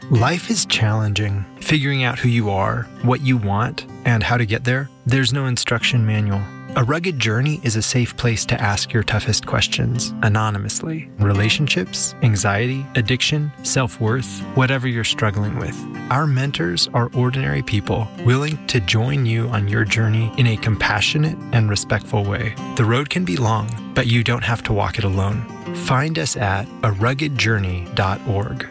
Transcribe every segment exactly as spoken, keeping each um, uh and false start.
Life is challenging. Figuring out who you are, what you want, and how to get there, there's no instruction manual. A Rugged Journey is a safe place to ask your toughest questions anonymously. Relationships, anxiety, addiction, self-worth, whatever you're struggling with. Our mentors are ordinary people willing to join you on your journey in a compassionate and respectful way. The road can be long, but you don't have to walk it alone. Find us at a rugged journey dot org.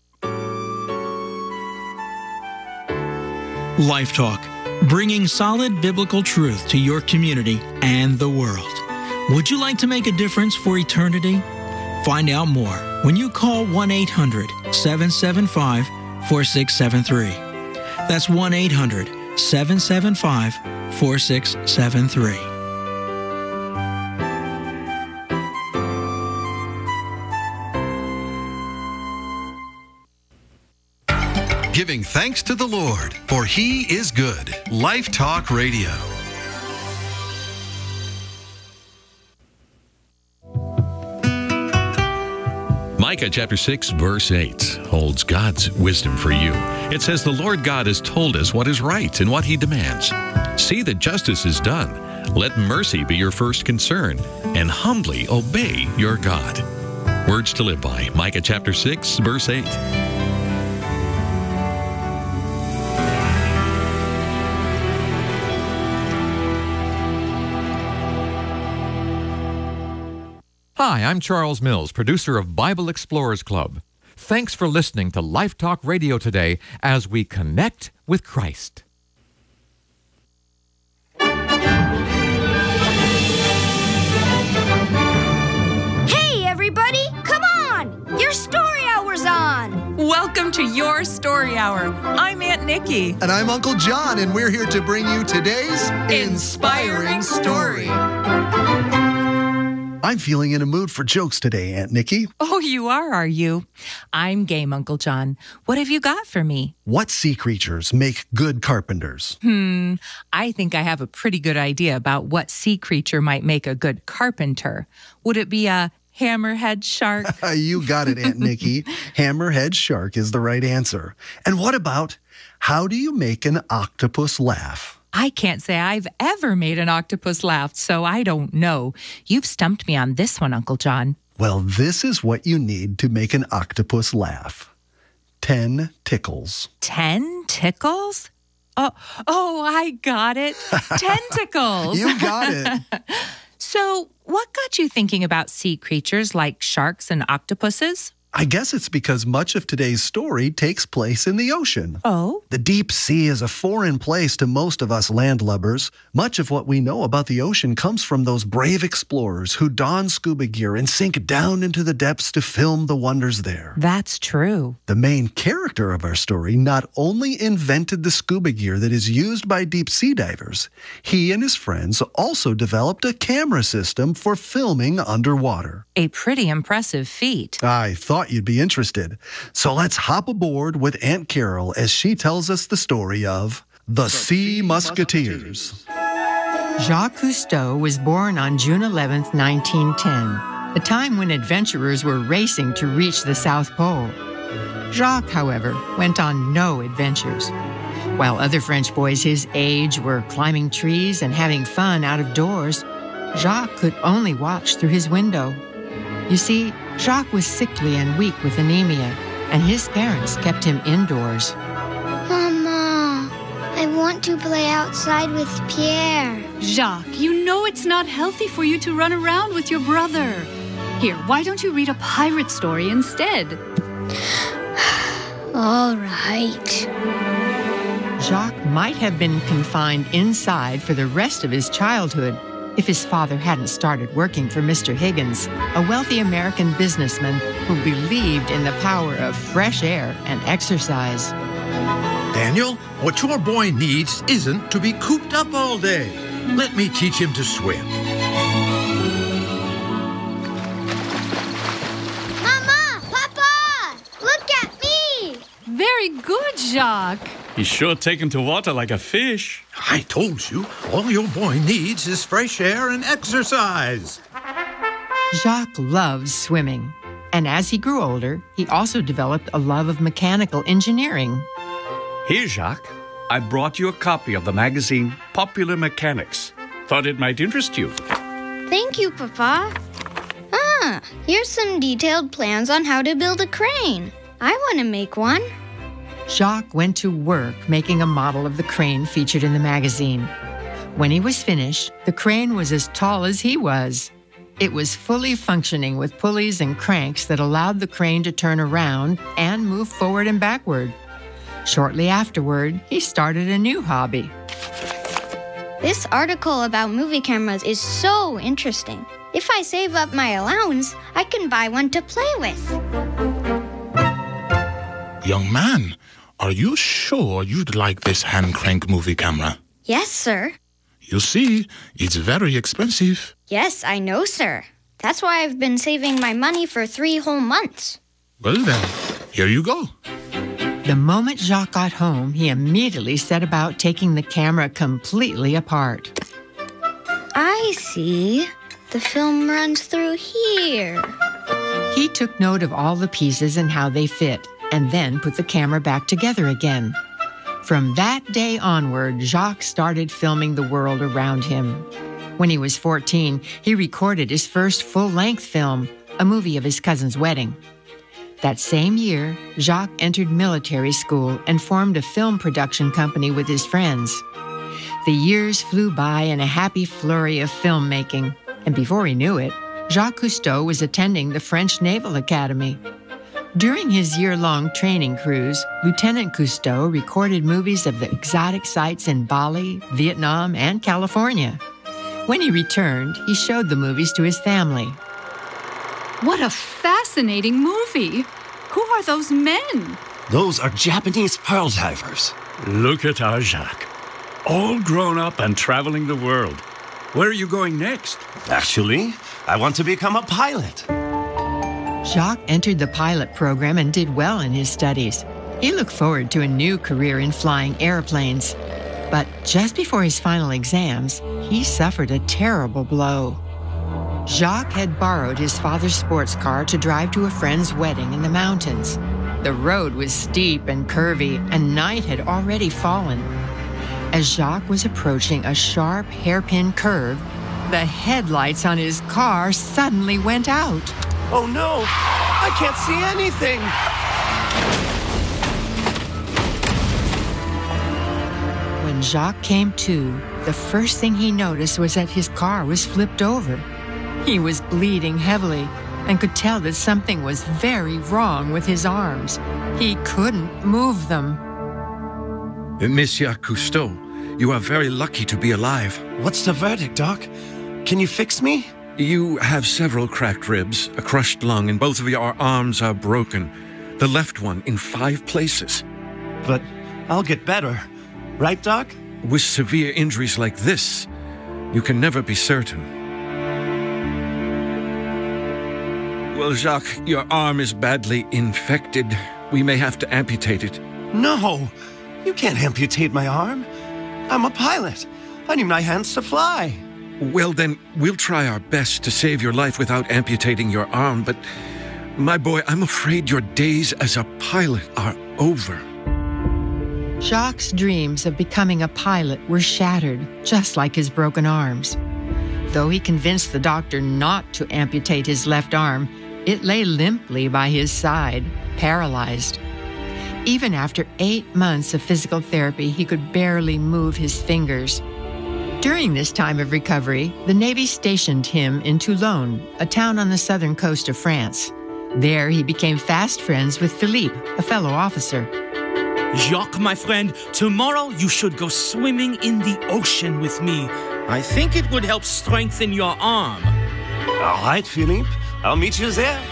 Life Talk, bringing solid biblical truth to your community and the world. Would you like to make a difference for eternity? Find out more when you call one eight hundred, seven seven five, four six seven three. That's one eight hundred, seven seven five, four six seven three. Giving thanks to the Lord, for He is good. Life Talk Radio. Micah chapter six, verse eight holds God's wisdom for you. It says, "The Lord God has told us what is right and what He demands. See that justice is done. Let mercy be your first concern, and humbly obey your God." Words to live by. Micah chapter six, verse eight. Hi, I'm Charles Mills, producer of Bible Explorers Club. Thanks for listening to Life Talk Radio today as we connect with Christ. Hey, everybody! Come on! Your story hour's on! Welcome to Your Story Hour. I'm Aunt Nikki. And I'm Uncle John, and we're here to bring you today's Inspiring, Inspiring Story. I'm feeling in a mood for jokes today, Aunt Nikki. Oh, you are, are you? I'm game, Uncle John. What have you got for me? What sea creatures make good carpenters? Hmm, I think I have a pretty good idea about what sea creature might make a good carpenter. Would it be a hammerhead shark? You got it, Aunt Nikki. Hammerhead shark is the right answer. And what about, how do you make an octopus laugh? I can't say I've ever made an octopus laugh, so I don't know. You've stumped me on this one, Uncle John. Well, this is what you need to make an octopus laugh. Ten tickles. Ten tickles? Oh, oh, I got it. Tentacles. You got it. So, what got you thinking about sea creatures like sharks and octopuses? I guess it's because much of today's story takes place in the ocean. Oh? The deep sea is a foreign place to most of us landlubbers. Much of what we know about the ocean comes from those brave explorers who don scuba gear and sink down into the depths to film the wonders there. That's true. The main character of our story not only invented the scuba gear that is used by deep sea divers, he and his friends also developed a camera system for filming underwater. A pretty impressive feat. I thought you'd be interested. So let's hop aboard with Aunt Carol as she tells us the story of The, the Sea Musketeers. Jacques Cousteau was born on June eleventh, nineteen ten, a time when adventurers were racing to reach the South Pole. Jacques, however, went on no adventures. While other French boys his age were climbing trees and having fun out of doors, Jacques could only watch through his window. You see, Jacques was sickly and weak with anemia, and his parents kept him indoors. Mama, I want to play outside with Pierre. Jacques, you know it's not healthy for you to run around with your brother. Here, why don't you read a pirate story instead? All right. Jacques might have been confined inside for the rest of his childhood if his father hadn't started working for Mister Higgins, a wealthy American businessman who believed in the power of fresh air and exercise. Daniel, what your boy needs isn't to be cooped up all day. Let me teach him to swim. Mama! Papa! Look at me! Very good, Jacques. He's sure taken to water like a fish. I told you, all your boy needs is fresh air and exercise. Jacques loves swimming. And as he grew older, he also developed a love of mechanical engineering. Here, Jacques, I brought you a copy of the magazine Popular Mechanics. Thought it might interest you. Thank you, Papa. Ah, here's some detailed plans on how to build a crane. I want to make one. Jacques went to work making a model of the crane featured in the magazine. When he was finished, the crane was as tall as he was. It was fully functioning with pulleys and cranks that allowed the crane to turn around and move forward and backward. Shortly afterward, he started a new hobby. This article about movie cameras is so interesting. If I save up my allowance, I can buy one to play with. Young man, are you sure you'd like this hand crank movie camera? Yes, sir. You see, it's very expensive. Yes, I know, sir. That's why I've been saving my money for three whole months. Well then, here you go. The moment Jacques got home, he immediately set about taking the camera completely apart. I see. The film runs through here. He took note of all the pieces and how they fit, and then put the camera back together again. From that day onward, Jacques started filming the world around him. When he was fourteen, he recorded his first full-length film, a movie of his cousin's wedding. That same year, Jacques entered military school and formed a film production company with his friends. The years flew by in a happy flurry of filmmaking, and before he knew it, Jacques Cousteau was attending the French Naval Academy. During his year-long training cruise, Lieutenant Cousteau recorded movies of the exotic sights in Bali, Vietnam, and California. When he returned, he showed the movies to his family. What a fascinating movie! Who are those men? Those are Japanese pearl divers. Look at our Jacques. All grown up and traveling the world. Where are you going next? Actually, I want to become a pilot. Jacques entered the pilot program and did well in his studies. He looked forward to a new career in flying airplanes. But just before his final exams, he suffered a terrible blow. Jacques had borrowed his father's sports car to drive to a friend's wedding in the mountains. The road was steep and curvy, and night had already fallen. As Jacques was approaching a sharp hairpin curve, the headlights on his car suddenly went out. Oh no! I can't see anything! When Jacques came to, the first thing he noticed was that his car was flipped over. He was bleeding heavily and could tell that something was very wrong with his arms. He couldn't move them. Monsieur Cousteau, you are very lucky to be alive. What's the verdict, Doc? Can you fix me? You have several cracked ribs, a crushed lung, and both of your arms are broken. The left one in five places. But I'll get better. Right, Doc? With severe injuries like this, you can never be certain. Well, Jacques, your arm is badly infected. We may have to amputate it. No! You can't amputate my arm. I'm a pilot. I need my hands to fly. Well, then, we'll try our best to save your life without amputating your arm, but, my boy, I'm afraid your days as a pilot are over. Jacques' dreams of becoming a pilot were shattered, just like his broken arms. Though he convinced the doctor not to amputate his left arm, it lay limply by his side, paralyzed. Even after eight months of physical therapy, he could barely move his fingers. During this time of recovery, the Navy stationed him in Toulon, a town on the southern coast of France. There, he became fast friends with Philippe, a fellow officer. Jacques, my friend, tomorrow you should go swimming in the ocean with me. I think it would help strengthen your arm. All right, Philippe. I'll meet you there.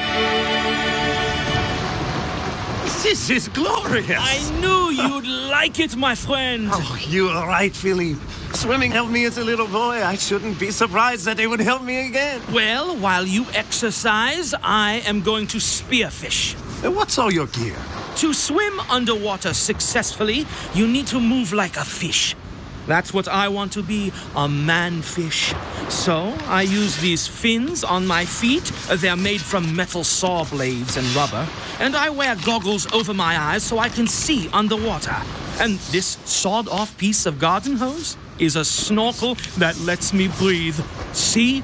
This is glorious. I knew you'd like it, my friend. Oh, you are right, Philippe. Swimming helped me as a little boy. I shouldn't be surprised that it would help me again. Well, while you exercise, I am going to spearfish. What's all your gear? To swim underwater successfully, you need to move like a fish. That's what I want to be, a man-fish. So I use these fins on my feet. They're made from metal saw blades and rubber. And I wear goggles over my eyes so I can see underwater. And this sawed-off piece of garden hose is a snorkel that lets me breathe. See?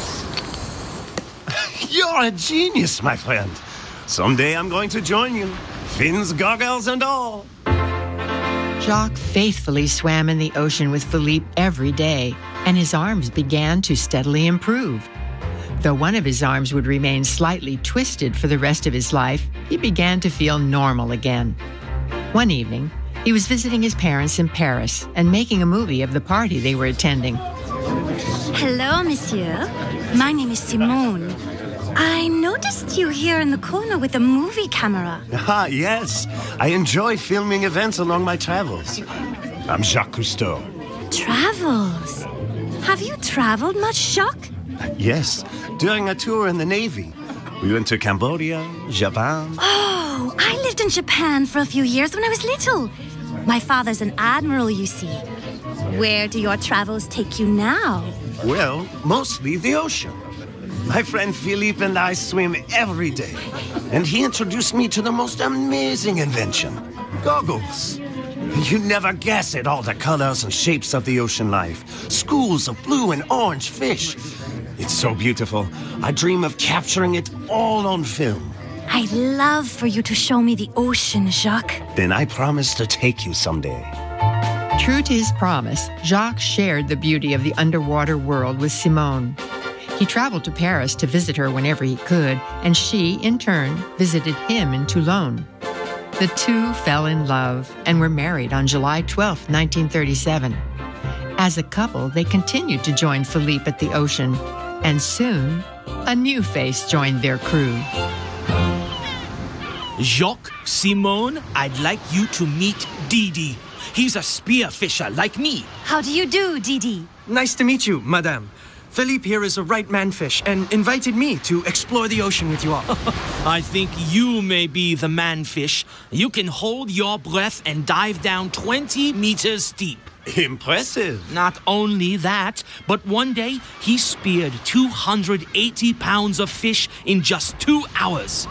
You're a genius, my friend. Someday I'm going to join you. Fins, goggles, and all. Jacques faithfully swam in the ocean with Philippe every day, and his arms began to steadily improve. Though one of his arms would remain slightly twisted for the rest of his life, he began to feel normal again. One evening, he was visiting his parents in Paris and making a movie of the party they were attending. Hello, monsieur. My name is Simone. I noticed you here in the corner with a movie camera. Ah, yes. I enjoy filming events along my travels. I'm Jacques Cousteau. Travels? Have you traveled much, Jacques? Yes, during a tour in the Navy. We went to Cambodia, Japan. Oh, I lived in Japan for a few years when I was little. My father's an admiral, you see. Where do your travels take you now? Well, mostly the ocean. My friend Philippe and I swim every day, and he introduced me to the most amazing invention, goggles. You never guess at all the colors and shapes of the ocean life, schools of blue and orange fish. It's so beautiful. I dream of capturing it all on film. I'd love for you to show me the ocean, Jacques. Then I promise to take you someday. True to his promise, Jacques shared the beauty of the underwater world with Simone. He traveled to Paris to visit her whenever he could, and she, in turn, visited him in Toulon. The two fell in love and were married on July twelfth, nineteen thirty-seven. As a couple, they continued to join Philippe at the ocean, and soon, a new face joined their crew. Jacques, Simone, I'd like you to meet Didi. He's a spearfisher like me. How do you do, Didi? Nice to meet you, madame. Philippe here is a right man-fish and invited me to explore the ocean with you all. I think you may be the man-fish. You can hold your breath and dive down twenty meters deep. Impressive. Not only that, but one day he speared two hundred eighty pounds of fish in just two hours.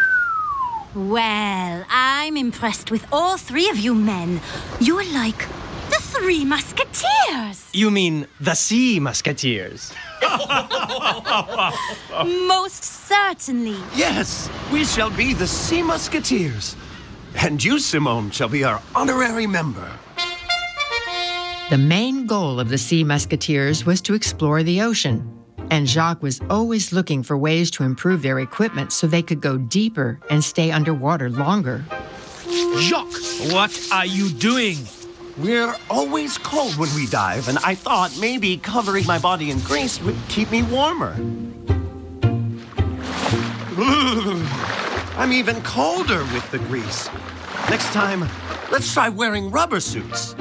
Well, I'm impressed with all three of you men. You're like the Three Musketeers. You mean the Sea Musketeers? Most certainly. Yes, we shall be the Sea Musketeers. And you, Simone, shall be our honorary member. The main goal of the Sea Musketeers was to explore the ocean, and Jacques was always looking for ways to improve their equipment so they could go deeper and stay underwater longer. Jacques, what are you doing? We're always cold when we dive, and I thought maybe covering my body in grease would keep me warmer. I'm even colder with the grease. Next time, let's try wearing rubber suits.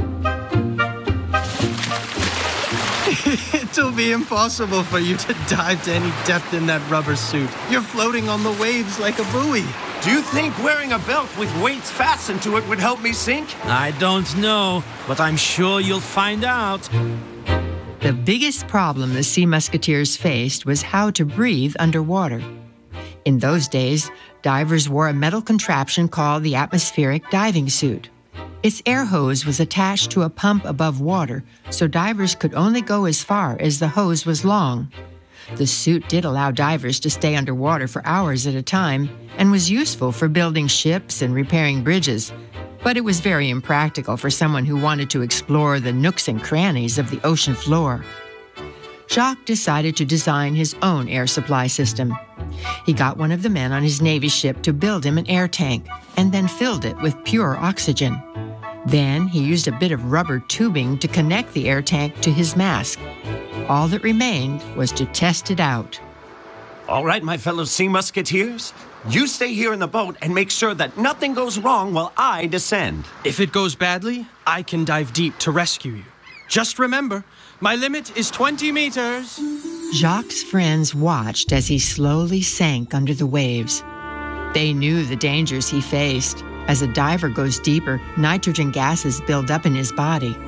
It'll be impossible for you to dive to any depth in that rubber suit. You're floating on the waves like a buoy. Do you think wearing a belt with weights fastened to it would help me sink? I don't know, but I'm sure you'll find out. The biggest problem the Sea Musketeers faced was how to breathe underwater. In those days, divers wore a metal contraption called the atmospheric diving suit. Its air hose was attached to a pump above water, so divers could only go as far as the hose was long. The suit did allow divers to stay underwater for hours at a time and was useful for building ships and repairing bridges, but it was very impractical for someone who wanted to explore the nooks and crannies of the ocean floor. Jacques decided to design his own air supply system. He got one of the men on his Navy ship to build him an air tank and then filled it with pure oxygen. Then he used a bit of rubber tubing to connect the air tank to his mask. All that remained was to test it out. All right, my fellow Sea Musketeers. You stay here in the boat and make sure that nothing goes wrong while I descend. If it goes badly, I can dive deep to rescue you. Just remember, my limit is twenty meters. Jacques' friends watched as he slowly sank under the waves. They knew the dangers he faced. As a diver goes deeper, nitrogen gases build up in his body.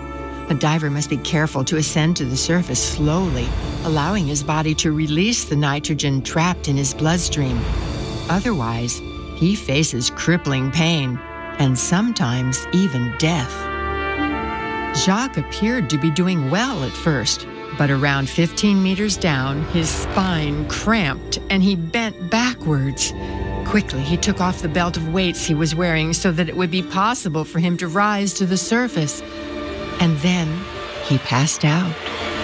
A diver must be careful to ascend to the surface slowly, allowing his body to release the nitrogen trapped in his bloodstream. Otherwise, he faces crippling pain and sometimes even death. Jacques appeared to be doing well at first, but around fifteen meters down, his spine cramped and he bent backwards. Quickly, he took off the belt of weights he was wearing so that it would be possible for him to rise to the surface. And then he passed out.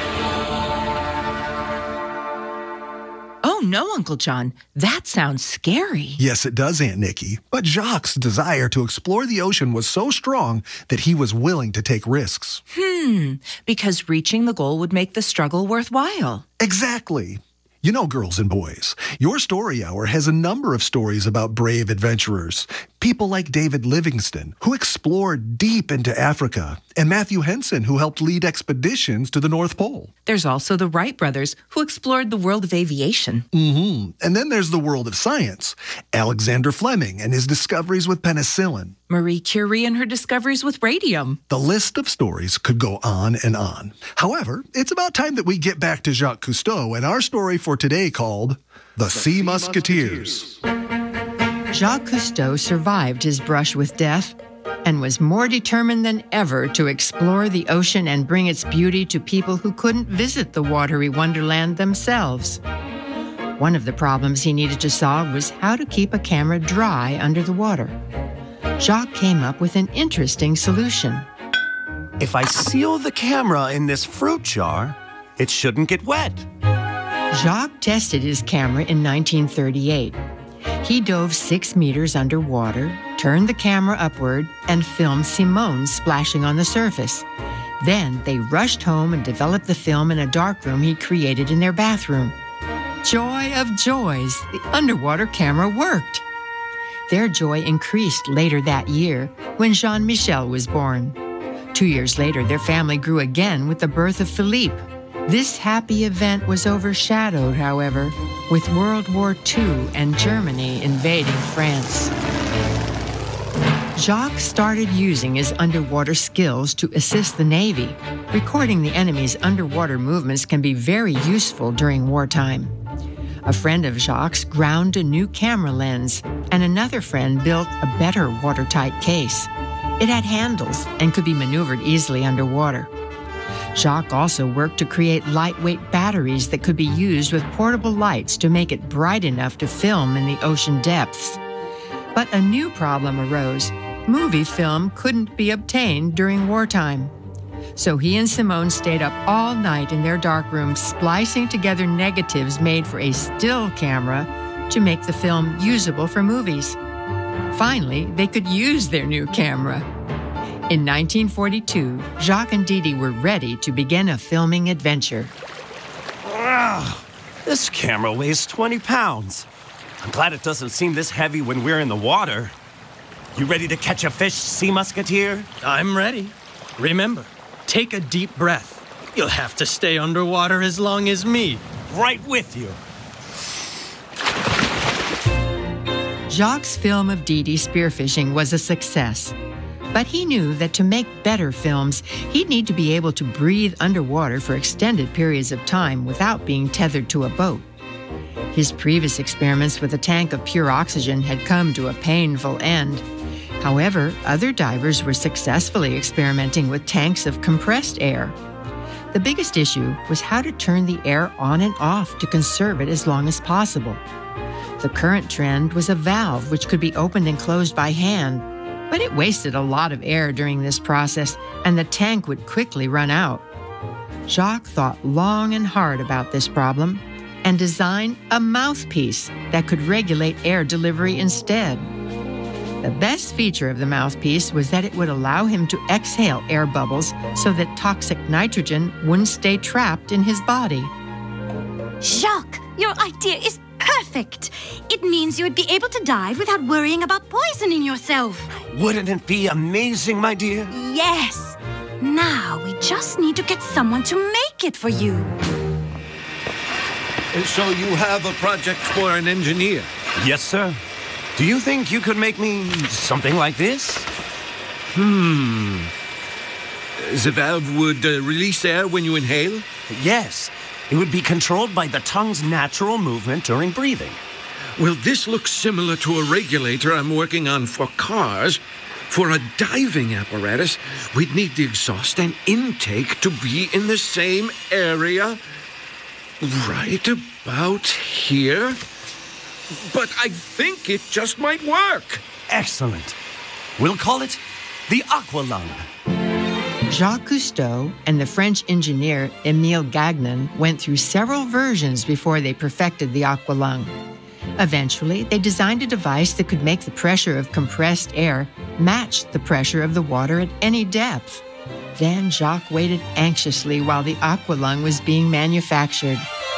Oh, no, Uncle John. That sounds scary. Yes, it does, Aunt Nikki. But Jacques' desire to explore the ocean was so strong that he was willing to take risks. Hmm, because reaching the goal would make the struggle worthwhile. Exactly. You know, girls and boys, your story hour has a number of stories about brave adventurers. People like David Livingstone, who explored deep into Africa, and Matthew Henson, who helped lead expeditions to the North Pole. There's also the Wright brothers, who explored the world of aviation. Mm-hmm. And then there's the world of science. Alexander Fleming and his discoveries with penicillin. Marie Curie and her discoveries with radium. The list of stories could go on and on. However, it's about time that we get back to Jacques Cousteau and our story for today called The, the Sea, sea Musketeers. Jacques Cousteau survived his brush with death and was more determined than ever to explore the ocean and bring its beauty to people who couldn't visit the watery wonderland themselves. One of the problems he needed to solve was how to keep a camera dry under the water. Jacques came up with an interesting solution. If I seal the camera in this fruit jar, it shouldn't get wet. Jacques tested his camera in nineteen thirty-eight. He dove six meters underwater, turned the camera upward, and filmed Simone splashing on the surface. Then they rushed home and developed the film in a darkroom he created in their bathroom. Joy of joys, the underwater camera worked. Their joy increased later that year when Jean-Michel was born. Two years later, their family grew again with the birth of Philippe. This happy event was overshadowed, however, with World War Two and Germany invading France. Jacques started using his underwater skills to assist the Navy. Recording the enemy's underwater movements can be very useful during wartime. A friend of Jacques ground a new camera lens, and another friend built a better watertight case. It had handles and could be maneuvered easily underwater. Jacques also worked to create lightweight batteries that could be used with portable lights to make it bright enough to film in the ocean depths. But a new problem arose. Movie film couldn't be obtained during wartime. So he and Simone stayed up all night in their darkroom, splicing together negatives made for a still camera to make the film usable for movies. Finally, they could use their new camera. In nineteen forty-two, Jacques and Didi were ready to begin a filming adventure. Wow, this camera weighs twenty pounds. I'm glad it doesn't seem this heavy when we're in the water. You ready to catch a fish, Sea Musketeer? I'm ready. Remember, take a deep breath. You'll have to stay underwater as long as me. Right with you. Jacques' film of Didi spearfishing was a success. But he knew that to make better films, he'd need to be able to breathe underwater for extended periods of time without being tethered to a boat. His previous experiments with a tank of pure oxygen had come to a painful end. However, other divers were successfully experimenting with tanks of compressed air. The biggest issue was how to turn the air on and off to conserve it as long as possible. The current trend was a valve which could be opened and closed by hand, but it wasted a lot of air during this process, and the tank would quickly run out. Jacques thought long and hard about this problem and designed a mouthpiece that could regulate air delivery instead. The best feature of the mouthpiece was that it would allow him to exhale air bubbles so that toxic nitrogen wouldn't stay trapped in his body. Jacques, your idea is perfect. It means you would be able to dive without worrying about poisoning yourself. Wouldn't it be amazing, my dear? Yes. Now we just need to get someone to make it for you. So you have a project for an engineer? Yes, sir. Do you think you could make me something like this? Hmm. The valve would uh, release air when you inhale? Yes. It would be controlled by the tongue's natural movement during breathing. Well, this looks similar to a regulator I'm working on for cars. For a diving apparatus, we'd need the exhaust and intake to be in the same area. Right about here. But I think it just might work. Excellent. We'll call it the Aqualung. Jacques Cousteau and the French engineer Émile Gagnon went through several versions before they perfected the Aqualung. Eventually, they designed a device that could make the pressure of compressed air match the pressure of the water at any depth. Then Jacques waited anxiously while the Aqualung was being manufactured.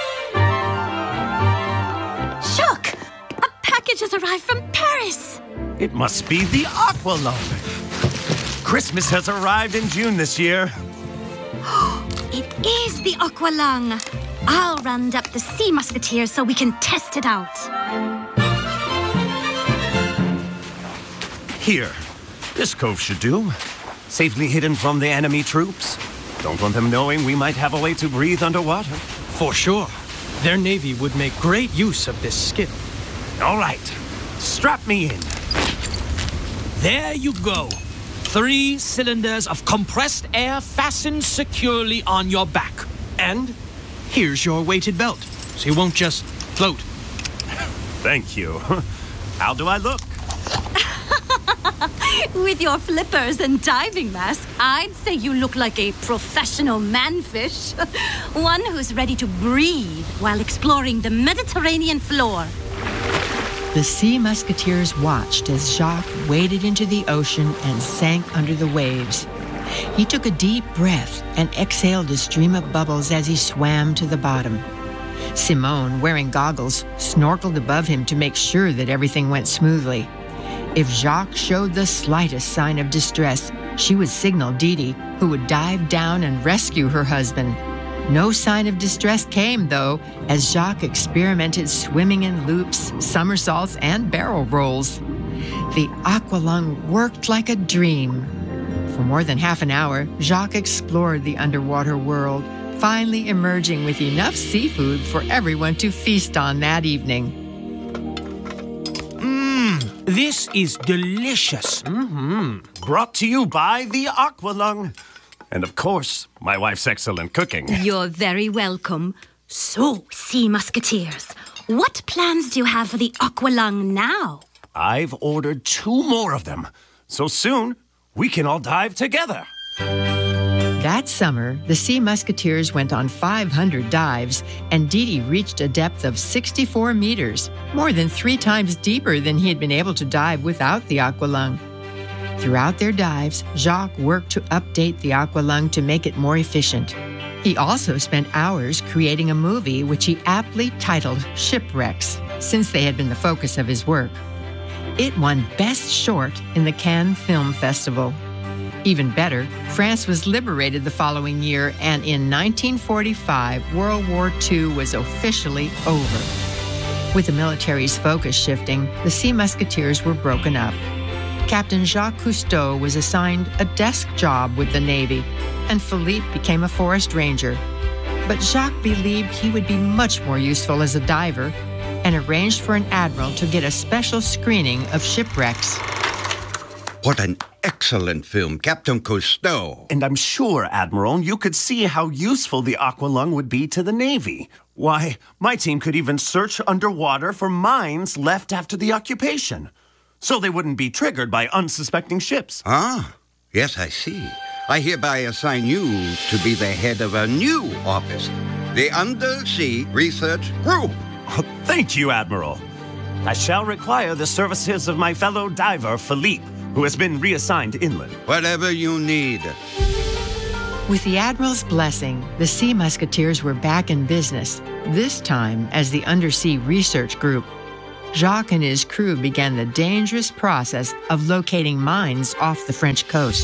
Jacques! A package has arrived from Paris! It must be the Aqualung. Christmas has arrived in June this year. It is the Aqualung. I'll round up the Sea Musketeers so we can test it out. Here. This cove should do. Safely hidden from the enemy troops. Don't want them knowing we might have a way to breathe underwater. For sure. Their navy would make great use of this skill. All right. Strap me in. There you go. Three cylinders of compressed air fastened securely on your back. And here's your weighted belt, so you won't just float. Thank you. How do I look? With your flippers and diving mask, I'd say you look like a professional manfish. One who's ready to breathe while exploring the Mediterranean floor. The Sea Musketeers watched as Jacques waded into the ocean and sank under the waves. He took a deep breath and exhaled a stream of bubbles as he swam to the bottom. Simone, wearing goggles, snorkeled above him to make sure that everything went smoothly. If Jacques showed the slightest sign of distress, she would signal Didi, who would dive down and rescue her husband. No sign of distress came, though, as Jacques experimented swimming in loops, somersaults, and barrel rolls. The Aqualung worked like a dream. For more than half an hour, Jacques explored the underwater world, finally emerging with enough seafood for everyone to feast on that evening. Mmm, this is delicious. Mm-hmm. Brought to you by the Aqualung. And of course, my wife's excellent cooking. You're very welcome. So, Sea Musketeers, what plans do you have for the Aqualung now? I've ordered two more of them. So soon, we can all dive together. That summer, the Sea Musketeers went on five hundred dives, and Didi reached a depth of sixty-four meters, more than three times deeper than he had been able to dive without the Aqualung. Throughout their dives, Jacques worked to update the Aqualung to make it more efficient. He also spent hours creating a movie which he aptly titled Shipwrecks, since they had been the focus of his work. It won Best Short in the Cannes Film Festival. Even better, France was liberated the following year, and in nineteen forty-five, World War Two was officially over. With the military's focus shifting, the Sea Musketeers were broken up. Captain Jacques Cousteau was assigned a desk job with the Navy, and Philippe became a forest ranger. But Jacques believed he would be much more useful as a diver, and arranged for an admiral to get a special screening of Shipwrecks. What an excellent film, Captain Cousteau. And I'm sure, Admiral, you could see how useful the Aqualung would be to the Navy. Why, my team could even search underwater for mines left after the occupation, so they wouldn't be triggered by unsuspecting ships. Ah, yes, I see. I hereby assign you to be the head of a new office, the Undersea Research Group. Oh, thank you, Admiral. I shall require the services of my fellow diver, Philippe, who has been reassigned inland. Whatever you need. With the Admiral's blessing, the Sea Musketeers were back in business, this time as the Undersea Research Group. Jacques and his crew began the dangerous process of locating mines off the French coast.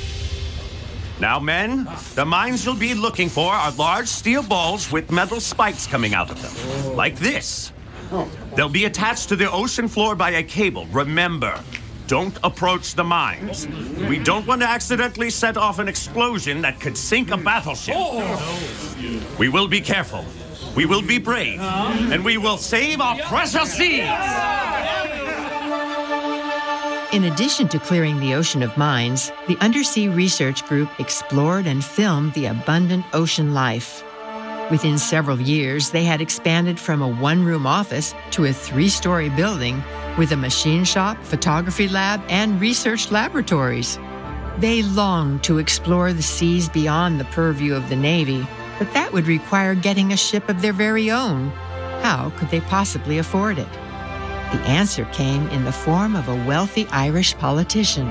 Now, men, the mines you'll be looking for are large steel balls with metal spikes coming out of them, like this. They'll be attached to the ocean floor by a cable. Remember, Don't approach the mines. We don't want to accidentally set off an explosion that could sink a battleship. We will be careful. We will be brave. And we will save our precious seas. In addition to clearing the ocean of mines, the Undersea Research Group explored and filmed the abundant ocean life. Within several years, they had expanded from a one-room office to a three-story building with a machine shop, photography lab, and research laboratories. They longed to explore the seas beyond the purview of the Navy, but that would require getting a ship of their very own. How could they possibly afford it? The answer came in the form of a wealthy Irish politician.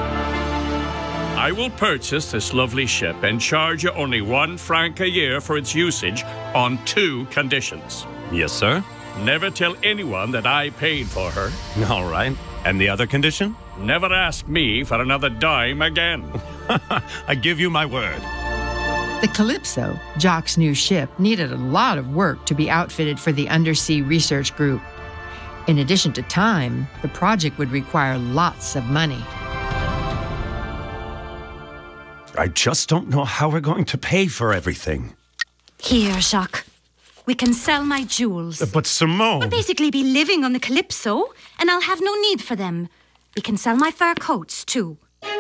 I will purchase this lovely ship and charge you only one franc a year for its usage on two conditions. Yes, sir. Never tell anyone that I paid for her. All right. And the other condition? Never ask me for another dime again. I give you my word. The Calypso, Jock's new ship, needed a lot of work to be outfitted for the Undersea Research Group. In addition to time, the project would require lots of money. I just don't know how we're going to pay for everything. Here, Jacques. We can sell my jewels. But Simone... I'll basically be living on the Calypso, and I'll have no need for them. We can sell my fur coats, too.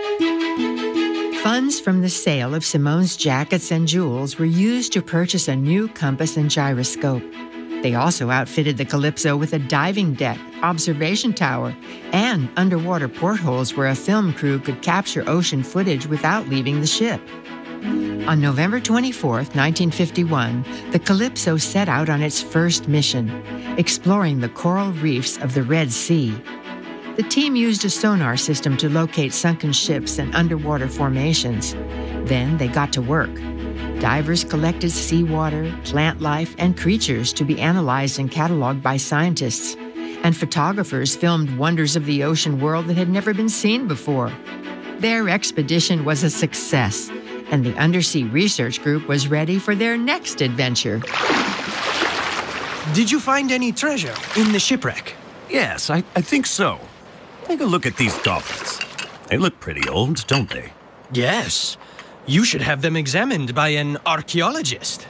Funds from the sale of Simone's jackets and jewels were used to purchase a new compass and gyroscope. They also outfitted the Calypso with a diving deck, observation tower, and underwater portholes where a film crew could capture ocean footage without leaving the ship. On November twenty-fourth, nineteen fifty-one, the Calypso set out on its first mission, exploring the coral reefs of the Red Sea. The team used a sonar system to locate sunken ships and underwater formations. Then they got to work. Divers collected seawater, plant life, and creatures to be analyzed and cataloged by scientists. And photographers filmed wonders of the ocean world that had never been seen before. Their expedition was a success, and the Undersea Research Group was ready for their next adventure. Did you find any treasure in the shipwreck? Yes, I, I think so. Take a look at these goblets. They look pretty old, don't they? Yes. You should have them examined by an archaeologist.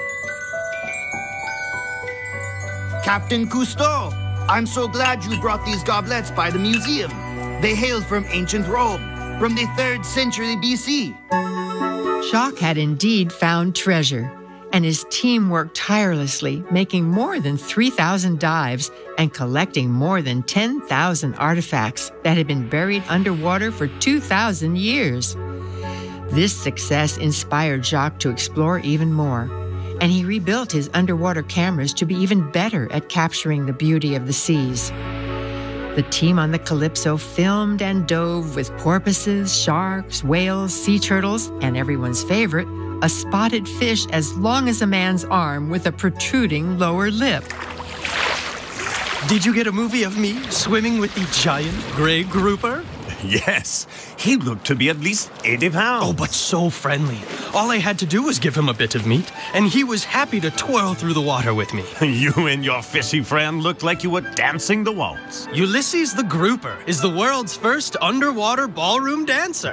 Captain Cousteau, I'm so glad you brought these goblets by the museum. They hail from ancient Rome, from the third century B C. Jacques had indeed found treasure, and his team worked tirelessly, making more than three thousand dives and collecting more than ten thousand artifacts that had been buried underwater for two thousand years. This success inspired Jacques to explore even more, and he rebuilt his underwater cameras to be even better at capturing the beauty of the seas. The team on the Calypso filmed and dove with porpoises, sharks, whales, sea turtles, and everyone's favorite, a spotted fish as long as a man's arm with a protruding lower lip. Did you get a movie of me swimming with the giant gray grouper? Yes, he looked to be at least eighty pounds. Oh, but so friendly. All I had to do was give him a bit of meat, and he was happy to twirl through the water with me. You and your fishy friend looked like you were dancing the waltz. Ulysses the Grouper is the world's first underwater ballroom dancer.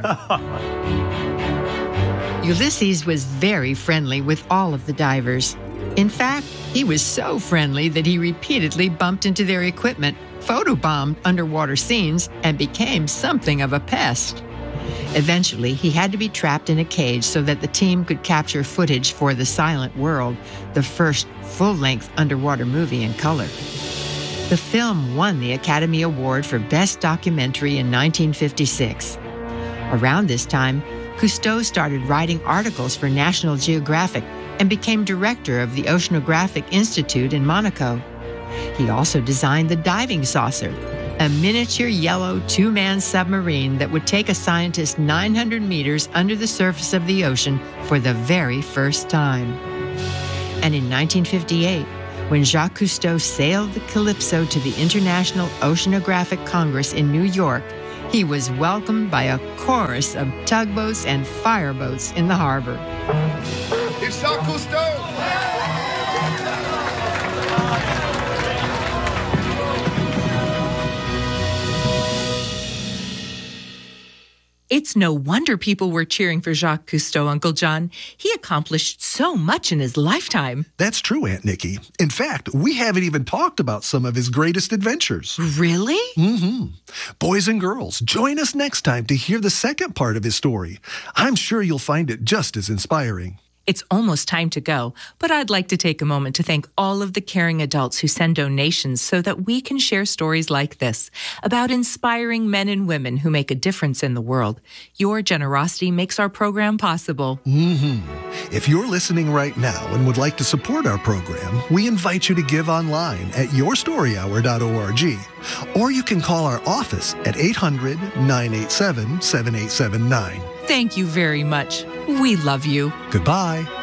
Ulysses was very friendly with all of the divers. In fact, he was so friendly that he repeatedly bumped into their equipment, photobombed underwater scenes, and became something of a pest. Eventually, he had to be trapped in a cage so that the team could capture footage for The Silent World, the first full-length underwater movie in color. The film won the Academy Award for Best Documentary in nineteen fifty-six. Around this time, Cousteau started writing articles for National Geographic and became director of the Oceanographic Institute in Monaco. He also designed the Diving Saucer, a miniature yellow two-man submarine that would take a scientist nine hundred meters under the surface of the ocean for the very first time. And in nineteen fifty-eight, when Jacques Cousteau sailed the Calypso to the International Oceanographic Congress in New York, he was welcomed by a chorus of tugboats and fireboats in the harbor. It's Jacques Cousteau! It's no wonder people were cheering for Jacques Cousteau, Uncle John. He accomplished so much in his lifetime. That's true, Aunt Nikki. In fact, we haven't even talked about some of his greatest adventures. Really? Mm-hmm. Boys and girls, join us next time to hear the second part of his story. I'm sure you'll find it just as inspiring. It's almost time to go, but I'd like to take a moment to thank all of the caring adults who send donations so that we can share stories like this about inspiring men and women who make a difference in the world. Your generosity makes our program possible. Mm-hmm. If you're listening right now and would like to support our program, we invite you to give online at your story hour dot org, or you can call our office at eight hundred, nine eight seven, seven eight seven nine. Thank you very much. We love you. Goodbye.